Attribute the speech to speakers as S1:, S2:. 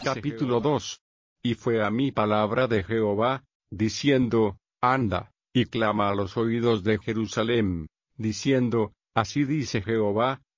S1: Capítulo 2. Y fue a mí palabra de Jehová, diciendo, anda, y clama a los oídos de Jerusalem, diciendo, así dice Jehová,